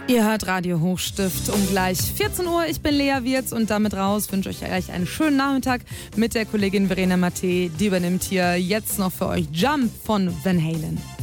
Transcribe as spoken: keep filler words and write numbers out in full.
Ihr hört Radio Hochstift um gleich vierzehn Uhr. Ich bin Lea Wirz und damit raus wünsche euch gleich einen schönen Nachmittag mit der Kollegin Verena Matte. Die übernimmt hier jetzt noch für euch Jump von Van Halen.